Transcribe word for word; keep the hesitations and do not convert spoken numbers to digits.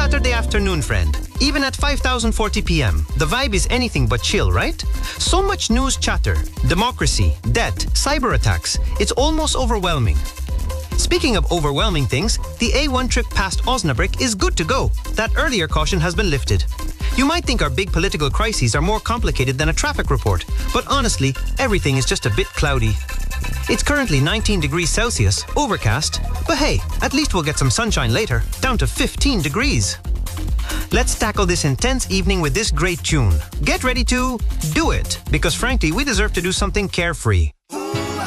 Saturday afternoon, friend. Even at five thousand forty p m, the vibe is anything but chill, right? So much news chatter, democracy, debt, cyber attacks. It's almost overwhelming. Speaking of overwhelming things, the A one trip past Osnabrück is good to go. That earlier caution has been lifted. You might think our big political crises are more complicated than a traffic report, but honestly, everything is just a bit cloudy. It's currently nineteen degrees Celsius, overcast, but hey, at least we'll get some sunshine later, down to fifteen degrees. Let's tackle this intense evening with this great tune. Get ready to do it, because frankly, we deserve to do something carefree.